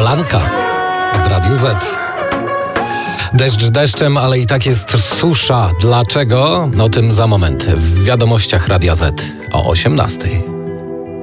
Polanka w Radiu Z. Deszcz deszczem, ale i tak jest susza. Dlaczego? O tym za moment w wiadomościach Radia Z o 18:00.